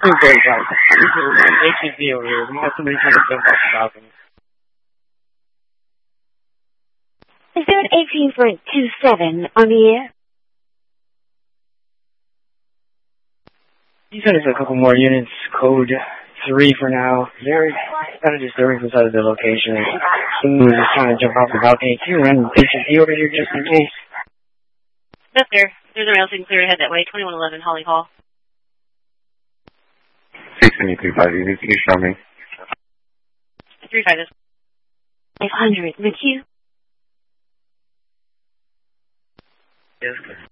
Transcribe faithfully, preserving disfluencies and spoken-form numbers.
Okay, guys. H C Z over here. We have somebody trying to jump off the balcony. Is there an eighteen point two seven on the air? You said it's a couple more units. Code three for now. Very kind of disturbing inside of the location. Someone was just trying to jump off the balcony. Can you run H C Z over here just in case? That's there. There's a rail signal clear ahead that way. twenty-one eleven Holly Hall. six seventy-three five, you can show me. three five is. five hundred, McHugh. Yes,